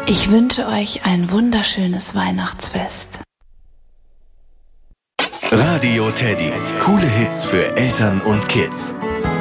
Ich wünsche euch ein wunderschönes Weihnachtsfest. Radio Teddy. Coole Hits für Eltern und Kids.